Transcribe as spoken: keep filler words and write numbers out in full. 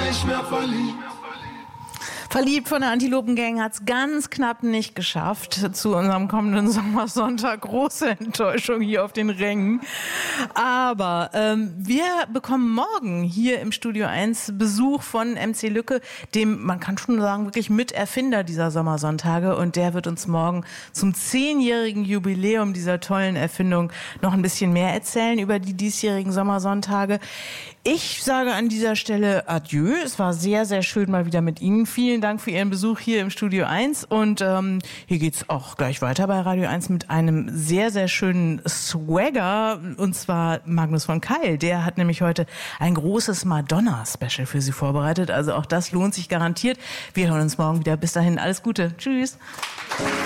nicht mehr verliebt. Verliebt von der Antilopen-Gang hat es ganz knapp nicht geschafft zu unserem kommenden Sommersonntag. Große Enttäuschung hier auf den Rängen. Aber ähm, wir bekommen morgen hier im Studio eins Besuch von M C Lücke, dem, man kann schon sagen, wirklich Miterfinder dieser Sommersonntage. Und der wird uns morgen zum zehnjährigen Jubiläum dieser tollen Erfindung noch ein bisschen mehr erzählen über die diesjährigen Sommersonntage. Ich sage an dieser Stelle Adieu. Es war sehr, sehr schön mal wieder mit Ihnen. Vielen Dank für Ihren Besuch hier im Studio eins. Und ähm, hier geht's auch gleich weiter bei Radio eins mit einem sehr, sehr schönen Swagger. Und zwar Magnus von Keil. Der hat nämlich heute ein großes Madonna-Special für Sie vorbereitet. Also auch das lohnt sich garantiert. Wir hören uns morgen wieder. Bis dahin alles Gute. Tschüss.